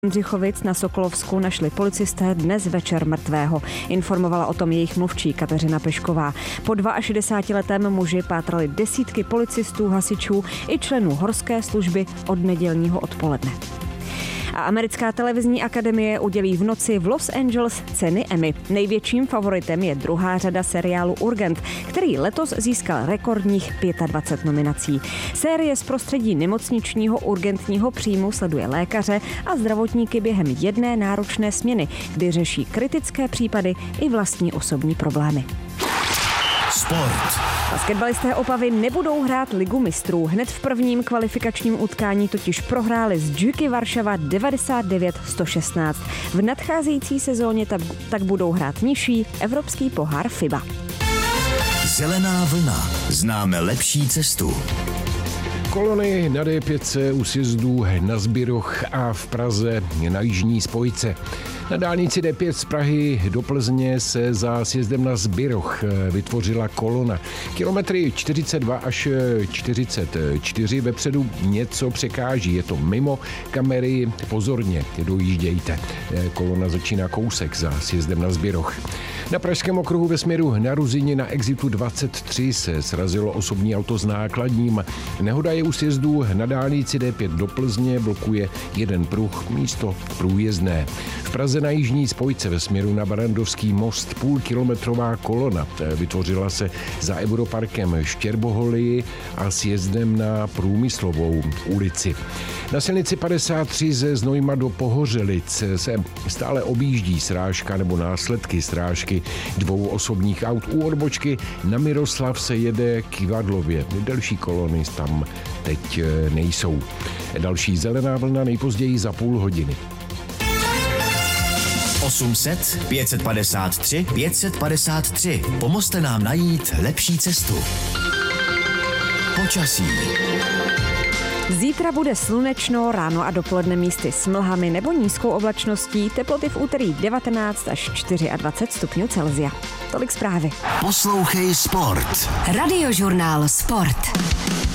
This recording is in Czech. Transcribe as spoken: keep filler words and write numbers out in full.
Jindřichovic na Sokolovsku našli policisté dnes večer mrtvého. Informovala o tom jejich mluvčí Kateřina Pešková. Po šedesátiletém muži pátrali desítky policistů, hasičů i členů horské služby od nedělního odpoledne. A americká televizní akademie udělí v noci v Los Angeles ceny Emmy. Největším favoritem je druhá řada seriálu Urgent, který letos získal rekordních dvacet pět nominací. Série z prostředí nemocničního urgentního příjmu sleduje lékaře a zdravotníky během jedné náročné směny, kdy řeší kritické případy i vlastní osobní problémy. Sport. Basketbalisté Opavy nebudou hrát Ligu mistrů. Hned v prvním kvalifikačním utkání totiž prohráli s Džuky Varšava devadesát devět sto šestnáct. V nadcházející sezóně tak budou hrát nižší evropský pohár FIBA. Zelená vlna. Známe lepší cestu. Kolony na D pět u sjezdů na Zbiroch a v Praze na jižní spojce. Na dálnici D pět z Prahy do Plzně se za sjezdem na Zbiroch vytvořila kolona. Kilometry čtyřicet dva až čtyřicet čtyři vepředu něco překáží. Je to mimo kamery, pozorně dojíždějte. Kolona začíná kousek za sjezdem na Zbiroch. Na pražském okruhu ve směru na Ruzyni na exitu dvacet tři se srazilo osobní auto s nákladním. Nehoda je u sjezdů na dálnici D pět do Plzně, blokuje jeden pruh, místo průjezdné. V Praze na jižní spojce ve směru na Barandovský most půlkilometrová kolona vytvořila se za Europarkem Štěrboholy a sjezdem na Průmyslovou ulici. Na silnici padesát tři ze Znojma do Pohořelic se stále objíždí srážka nebo následky srážky dvou osobních aut. U odbočky na Miroslav se jede k Ivadlově. Další kolony tam teď nejsou. Další zelená vlna nejpozději za půl hodiny. osm set, pět padesát tři, pět padesát tři. Pomozte nám najít lepší cestu. Počasí. Zítra bude slunečno, ráno a dopoledne místy s mlhami nebo nízkou oblačností, teploty v úterý devatenáct až dvacet čtyři stupňů Celsia. Tolik zprávy. Poslouchej Sport. Radiožurnál Sport.